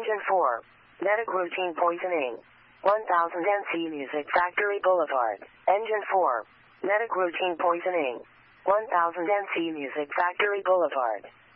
Engine 4. Medic routine poisoning. 1000 NC Music Factory Boulevard. Engine 4. Medic routine poisoning. 1000 NC Music Factory Boulevard.